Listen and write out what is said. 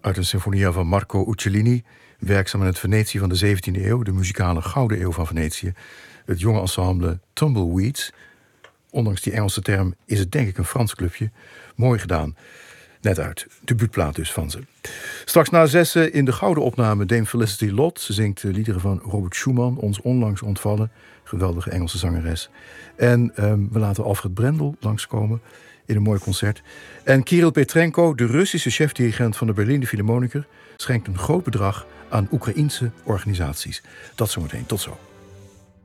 uit een sinfonia van Marco Uccellini, werkzaam in het Venetië van de 17e eeuw, de muzikale gouden eeuw van Venetië. Het jonge ensemble Tumbleweeds. Ondanks die Engelse term is het denk ik een Frans clubje. Mooi gedaan. Net uit. Debuutplaat dus van ze. Straks na 6 in de gouden opname Dame Felicity Lott. Ze zingt liederen van Robert Schumann, ons onlangs ontvallen. Geweldige Engelse zangeres. En we laten Alfred Brendel langskomen in een mooi concert. En Kirill Petrenko, de Russische chefdirigent van de Berliner Philharmoniker, schenkt een groot bedrag aan Oekraïense organisaties. Dat zometeen. Tot zo.